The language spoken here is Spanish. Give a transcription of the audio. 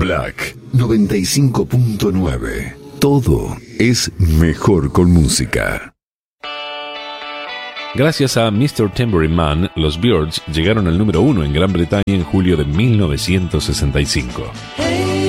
Black 95.9. Todo es mejor con música. Gracias a Mr. Tambourine Man, los Byrds llegaron al número 1 en Gran Bretaña en julio de 1965.